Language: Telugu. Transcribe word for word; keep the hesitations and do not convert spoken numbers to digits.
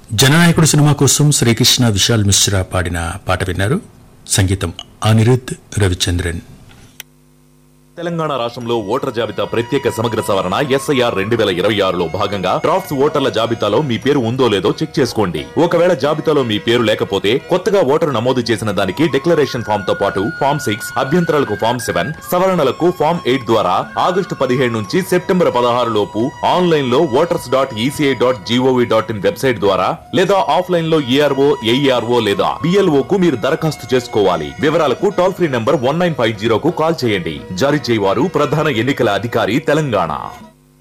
జననాయకుడు సినిమా కోసం శ్రీకృష్ణ విశాల్ మిశ్రా పాడిన పాట విన్నారు. సంగీతం అనిరుద్ రవిచంద్రన్. తెలంగాణ రాష్ట్రంలో ఓటర్ జాబితా ప్రత్యేక సమగ్ర సవరణ ఎస్ఐఆర్ రెండు వేల ఇరవై ఆరులో భాగంగా డ్రాఫ్ట్స్ ఓటర్ల జాబితాలో మీ పేరు ఉందో లేదో చెక్ చేసుకోండి. ఒకవేళ జాబితాలో మీ పేరు లేకపోతే కొత్తగా ఓటరు నమోదు చేసిన దానికి డిక్లరేషన్ ఫామ్ తో పాటు ఫామ్ సిక్స్, అభ్యంతరాలకు ఫామ్ సెవెన్, సవరణలకు ఫామ్ ఎయిట్ ద్వారా ఆగస్టు పదిహేడు నుంచి సెప్టెంబర్ పదహారు లోపు ఆన్లైన్ లో voters dot ECI dot GOV dot in website ద్వారా లేదా ఆఫ్లైన్ లో ఈఆర్ఓ, ఏఈఆర్ఓ లేదా బిఎల్ఓ కు మీరు దరఖాస్తు చేసుకోవాలి. వివరాలకు toll free number one nine five zero కు కాల్ చేయండి. జారీ చేయవారు ప్రధాన ఎన్నికల అధికారి తెలంగాణ.